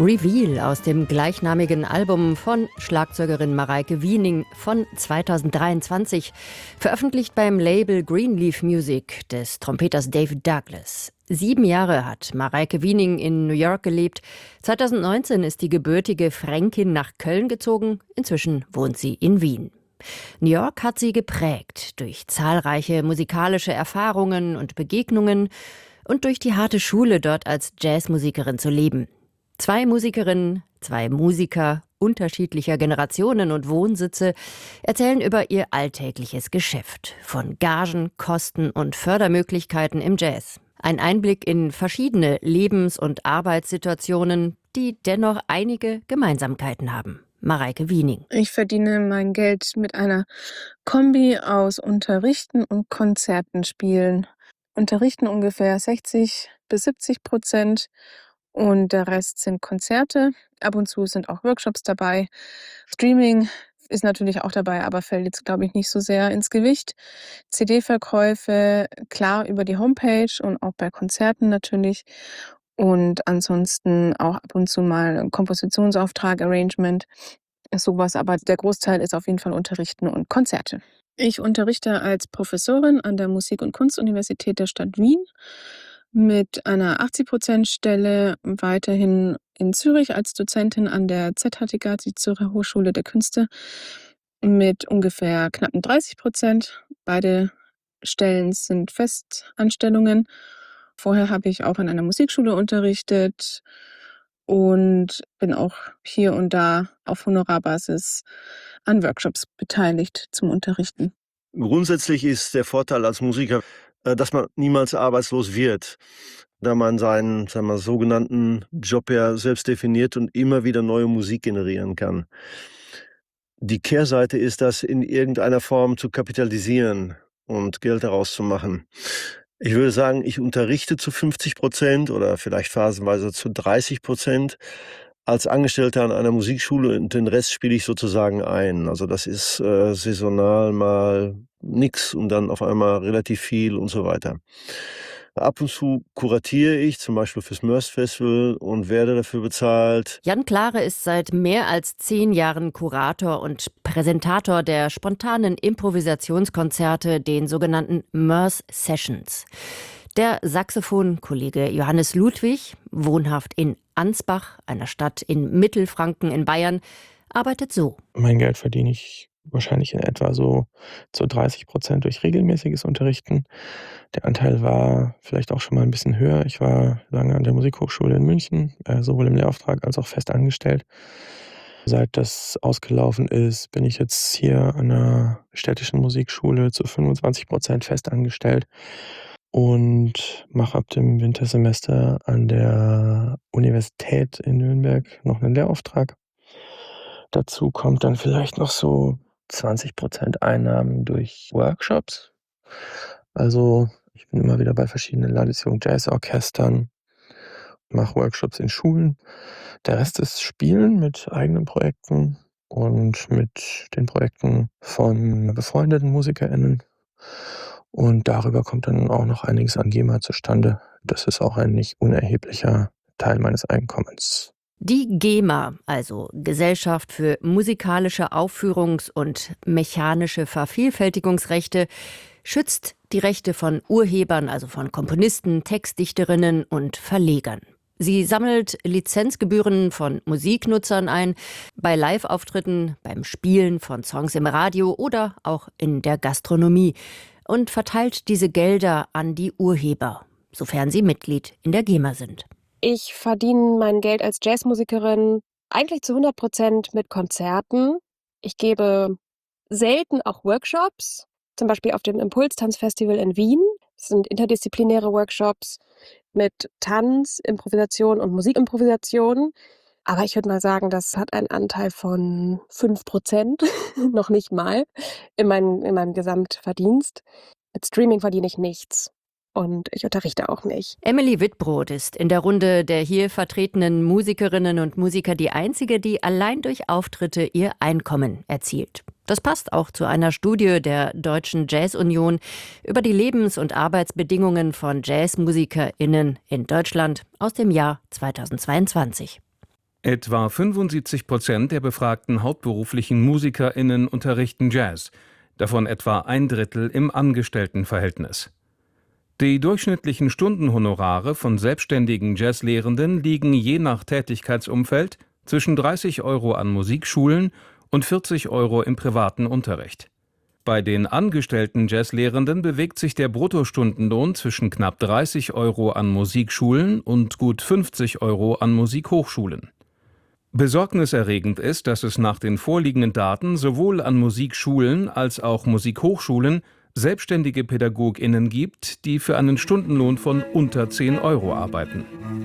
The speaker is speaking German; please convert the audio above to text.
Reveal aus dem gleichnamigen Album von Schlagzeugerin Mareike Wiening von 2023, veröffentlicht beim Label Greenleaf Music des Trompeters David Douglas. 7 Jahre hat Mareike Wiening in New York gelebt. 2019 ist die gebürtige Fränkin nach Köln gezogen. Inzwischen wohnt sie in Wien. New York hat sie geprägt durch zahlreiche musikalische Erfahrungen und Begegnungen und durch die harte Schule, dort als Jazzmusikerin zu leben. 2 Musikerinnen, 2 Musiker unterschiedlicher Generationen und Wohnsitze erzählen über ihr alltägliches Geschäft. Von Gagen, Kosten und Fördermöglichkeiten im Jazz. Ein Einblick in verschiedene Lebens- und Arbeitssituationen, die dennoch einige Gemeinsamkeiten haben. Mareike Wiening. Ich verdiene mein Geld mit einer Kombi aus Unterrichten und Konzerten spielen. Unterrichten ungefähr 60-70% und der Rest sind Konzerte. Ab und zu sind auch Workshops dabei. Streaming ist natürlich auch dabei, aber fällt jetzt, glaube ich, nicht so sehr ins Gewicht. CD-Verkäufe, klar, über die Homepage und auch bei Konzerten natürlich. Und ansonsten auch ab und zu mal ein Kompositionsauftrag, Arrangement, sowas. Aber der Großteil ist auf jeden Fall Unterrichten und Konzerte. Ich unterrichte als Professorin an der Musik- und Kunstuniversität der Stadt Wien mit einer 80%-Stelle, weiterhin in Zürich als Dozentin an der ZHTK, die Zürcher Hochschule der Künste, mit ungefähr knappen 30%. Beide Stellen sind Festanstellungen. Vorher habe ich auch an einer Musikschule unterrichtet und bin auch hier und da auf Honorarbasis an Workshops beteiligt zum Unterrichten. Grundsätzlich ist der Vorteil als Musiker, dass man niemals arbeitslos wird, da man seinen, sogenannten Job ja selbst definiert und immer wieder neue Musik generieren kann. Die Kehrseite ist, das in irgendeiner Form zu kapitalisieren und Geld daraus zu machen. Ich würde sagen, ich unterrichte zu 50% oder vielleicht phasenweise zu 30% als Angestellter an einer Musikschule und den Rest spiele ich sozusagen ein. Also das ist saisonal mal nix und dann auf einmal relativ viel und so weiter. Ab und zu kuratiere ich, zum Beispiel fürs Mörs Festival und werde dafür bezahlt. Jan Klare ist seit mehr als 10 Jahren Kurator und Präsentator der spontanen Improvisationskonzerte, den sogenannten Mörs Sessions. Der Saxophonkollege Johannes Ludwig, wohnhaft in Ansbach, einer Stadt in Mittelfranken in Bayern, arbeitet so. Mein Geld verdiene ich wahrscheinlich in etwa so zu 30% durch regelmäßiges Unterrichten. Der Anteil war vielleicht auch schon mal ein bisschen höher. Ich war lange an der Musikhochschule in München, sowohl im Lehrauftrag als auch fest angestellt. Seit das ausgelaufen ist, bin ich jetzt hier an der städtischen Musikschule zu 25% fest angestellt und mache ab dem Wintersemester an der Universität in Nürnberg noch einen Lehrauftrag. Dazu kommt dann vielleicht noch so 20% Einnahmen durch Workshops. Also ich bin immer wieder bei verschiedenen Landesjugend Jazzorchestern, mache Workshops in Schulen. Der Rest ist Spielen mit eigenen Projekten und mit den Projekten von befreundeten MusikerInnen. Und darüber kommt dann auch noch einiges an GEMA zustande. Das ist auch ein nicht unerheblicher Teil meines Einkommens. Die GEMA, also Gesellschaft für musikalische Aufführungs- und mechanische Vervielfältigungsrechte, schützt die Rechte von Urhebern, also von Komponisten, Textdichterinnen und Verlegern. Sie sammelt Lizenzgebühren von Musiknutzern ein, bei Live-Auftritten, beim Spielen von Songs im Radio oder auch in der Gastronomie und verteilt diese Gelder an die Urheber, sofern sie Mitglied in der GEMA sind. Ich verdiene mein Geld als Jazzmusikerin eigentlich zu 100% mit Konzerten. Ich gebe selten auch Workshops, zum Beispiel auf dem Impulstanzfestival in Wien. Das sind interdisziplinäre Workshops mit Tanz, Improvisation und Musikimprovisation. Aber ich würde mal sagen, das hat einen Anteil von 5%, noch nicht mal, in meinem Gesamtverdienst. Mit Streaming verdiene ich nichts. Und ich unterrichte auch nicht. Emily Wittbrod ist in der Runde der hier vertretenen Musikerinnen und Musiker die einzige, die allein durch Auftritte ihr Einkommen erzielt. Das passt auch zu einer Studie der Deutschen Jazz-Union über die Lebens- und Arbeitsbedingungen von JazzmusikerInnen in Deutschland aus dem Jahr 2022. Etwa 75% der befragten hauptberuflichen MusikerInnen unterrichten Jazz, davon etwa 1/3 im Angestelltenverhältnis. Die durchschnittlichen Stundenhonorare von selbstständigen Jazzlehrenden liegen je nach Tätigkeitsumfeld zwischen 30 € an Musikschulen und 40 € im privaten Unterricht. Bei den angestellten Jazzlehrenden bewegt sich der Bruttostundenlohn zwischen knapp 30 € an Musikschulen und gut 50 € an Musikhochschulen. Besorgniserregend ist, dass es nach den vorliegenden Daten sowohl an Musikschulen als auch Musikhochschulen selbstständige PädagogInnen gibt, die für einen Stundenlohn von unter 10 € arbeiten.